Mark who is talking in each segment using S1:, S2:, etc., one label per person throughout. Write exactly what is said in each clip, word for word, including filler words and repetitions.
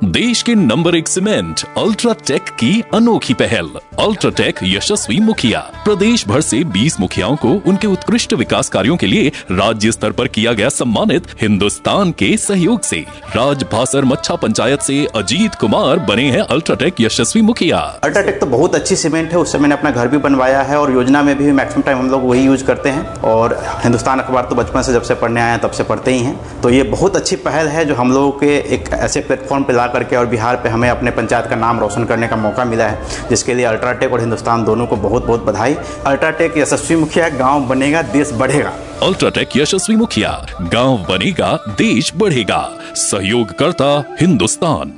S1: देश के नंबर एक सीमेंट अल्ट्राटेक की अनोखी पहल। अल्ट्राटेक यशस्वी मुखिया प्रदेश भर से बीस मुखियाओं को उनके उत्कृष्ट विकास कार्यों के लिए राज्य स्तर पर किया गया सम्मानित। हिंदुस्तान के सहयोग से राजभासर मच्छा पंचायत से अजीत कुमार बने हैं अल्ट्राटेक यशस्वी मुखिया।
S2: अल्ट्राटेक तो बहुत अच्छी सीमेंट है, उससे मैंने अपना घर भी बनवाया है और योजना में भी मैक्सिमम टाइम हम लोग वही यूज करते हैं। और हिंदुस्तान अखबार तो बचपन से जब से पढ़ने आए हैं तब से पढ़ते ही हैं। तो ये बहुत अच्छी पहल है जो हम लोगों के एक ऐसे प्लेटफॉर्म पे ला करके और बिहार पे हमें अपने पंचायत का नाम रोशन करने का मौका मिला है, जिसके लिए अल्ट्राटेक और हिंदुस्तान दोनों को बहुत बहुत बधाई। अल्ट्राटेक यशस्वी मुखिया, गांव बनेगा देश बढ़ेगा।
S1: अल्ट्राटेक यशस्वी मुखिया, गांव बनेगा देश बढ़ेगा। सहयोगकर्ता हिंदुस्तान।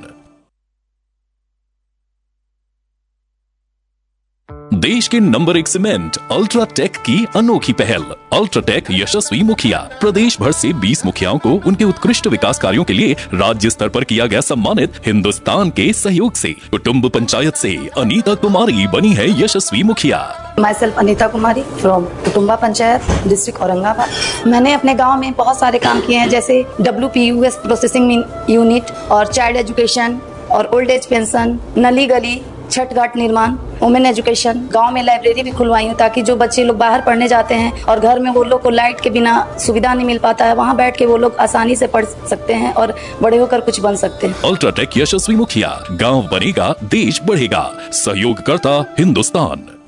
S1: देश के नंबर एक सीमेंट अल्ट्राटेक की अनोखी पहल। अल्ट्राटेक यशस्वी मुखिया प्रदेश भर से बीस मुखियाओं को उनके उत्कृष्ट विकास कार्यों के लिए राज्य स्तर पर किया गया सम्मानित। हिंदुस्तान के सहयोग से कुटुंब पंचायत से अनीता कुमारी बनी है यशस्वी मुखिया।
S3: My self Anita Kumari from Kutumba panchayat district Aurangabad. मैंने अपने गांव में बहुत सारे काम किए हैं, जैसे W P U S processing unit और चाइल्ड एजुकेशन और ओल्ड एज पेंशन, नली गली, छठ घाट निर्माण, वुमेन एजुकेशन। गांव में लाइब्रेरी भी खुलवाई हूँ ताकि जो बच्चे लोग बाहर पढ़ने जाते हैं और घर में वो लोग को लाइट के बिना सुविधा नहीं मिल पाता है, वहाँ बैठ के वो लोग आसानी से पढ़ सकते हैं और बड़े होकर कुछ बन सकते हैं।
S1: अल्ट्राटेक यशस्वी मुखिया, गांव बनेगा देश बढ़ेगा। सहयोगकर्ता हिंदुस्तान।